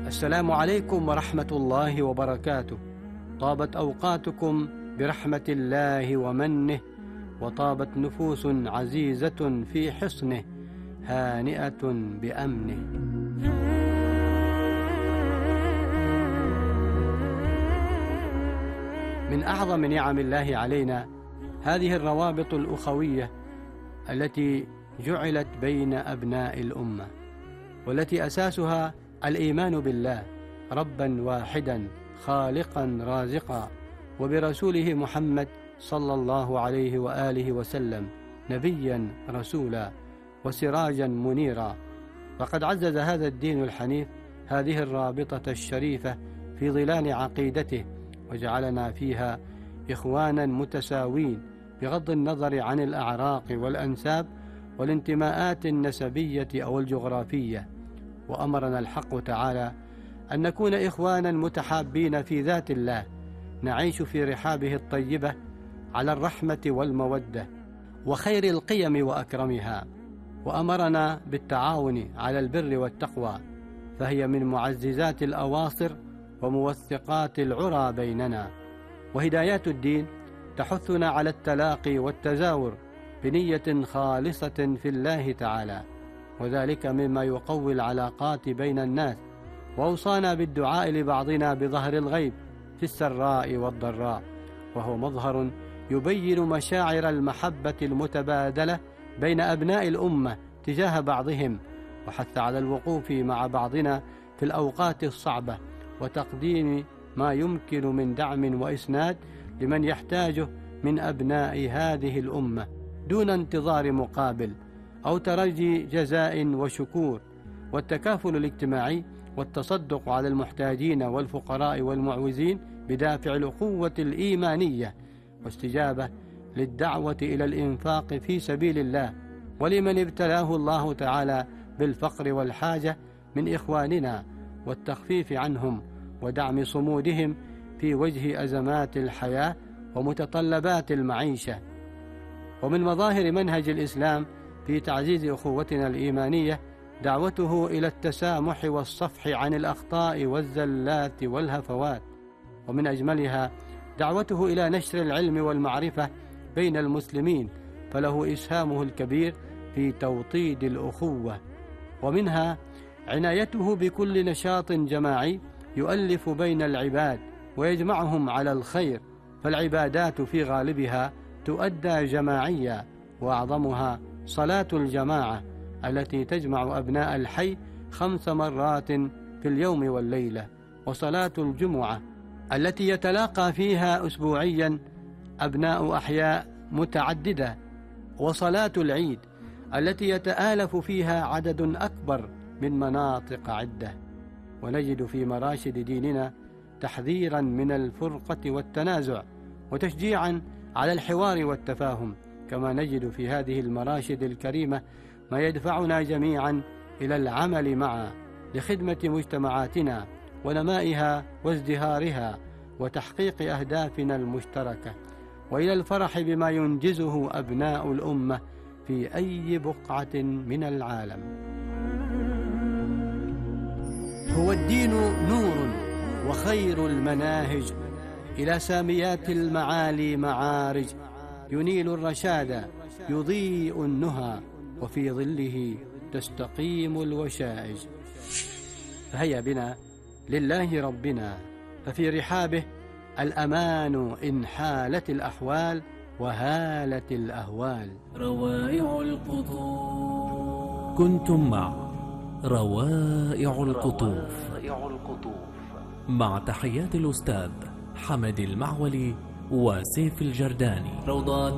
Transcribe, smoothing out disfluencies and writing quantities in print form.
السلام عليكم ورحمة الله وبركاته. طابت أوقاتكم برحمة الله ومنه، وطابت نفوس عزيزة في حصنه هانئة بأمنه. من أعظم نعم الله علينا هذه الروابط الأخوية التي جعلت بين أبناء الأمة، والتي أساسها الإيمان بالله ربا واحدا خالقا رازقا، وبرسوله محمد صلى الله عليه وآله وسلم نبيا رسولا وسراجا منيرا. فقد عزز هذا الدين الحنيف هذه الرابطة الشريفة في ظلال عقيدته، وجعلنا فيها إخوانا متساوين بغض النظر عن الأعراق والأنساب والانتماءات النسبية أو الجغرافية. وأمرنا الحق تعالى أن نكون إخوانا متحابين في ذات الله، نعيش في رحابه الطيبة على الرحمة والمودة وخير القيم وأكرمها. وأمرنا بالتعاون على البر والتقوى، فهي من معززات الأواصر وموثقات العرى بيننا. وهدايات الدين تحثنا على التلاقي والتزاور بنية خالصة في الله تعالى، وذلك مما يقوي العلاقات بين الناس. وأوصانا بالدعاء لبعضنا بظهر الغيب في السراء والضراء، وهو مظهر يبين مشاعر المحبة المتبادلة بين أبناء الأمة تجاه بعضهم، وحث على الوقوف مع بعضنا في الأوقات الصعبة، وتقديم ما يمكن من دعم وإسناد لمن يحتاجه من أبناء هذه الأمة دون انتظار مقابل أو ترجي جزاء وشكور. والتكافل الاجتماعي والتصدق على المحتاجين والفقراء والمعوزين بدافع الأخوة الإيمانية، واستجابة للدعوة إلى الإنفاق في سبيل الله ولمن ابتلاه الله تعالى بالفقر والحاجة من إخواننا، والتخفيف عنهم ودعم صمودهم في وجه أزمات الحياة ومتطلبات المعيشة. ومن مظاهر منهج الإسلام في تعزيز أخوتنا الإيمانية دعوته إلى التسامح والصفح عن الأخطاء والزلات والهفوات، ومن أجملها دعوته إلى نشر العلم والمعرفة بين المسلمين، فله إسهامه الكبير في توطيد الأخوة. ومنها عنايته بكل نشاط جماعي يؤلف بين العباد ويجمعهم على الخير، فالعبادات في غالبها تؤدى جماعيا، وأعظمها صلاة الجماعة التي تجمع أبناء الحي 5 مرات في اليوم والليلة، وصلاة الجمعة التي يتلاقى فيها أسبوعيا أبناء أحياء متعددة، وصلاة العيد التي يتآلف فيها عدد أكبر من مناطق عدة. ونجد في مراشد ديننا تحذيرا من الفرقة والتنازع، وتشجيعا على الحوار والتفاهم، كما نجد في هذه المراشد الكريمة ما يدفعنا جميعا إلى العمل معا لخدمة مجتمعاتنا ونمائها وازدهارها وتحقيق أهدافنا المشتركة، وإلى الفرح بما ينجزه أبناء الأمة في أي بقعة من العالم. هو الدين نور وخير المناهج، إلى ساميات المعالي معارج، ينيل الرشاد يضيء النهى، وفي ظله تستقيم الوشائج. فهيا بنا لله ربنا، ففي رحابه الأمان إن حالت الأحوال وهالت الأهوال. روائع القطوف. كنتم مع روائع القطوف مع تحيات الأستاذ حمد المعولي وسيف الجرداني. روضات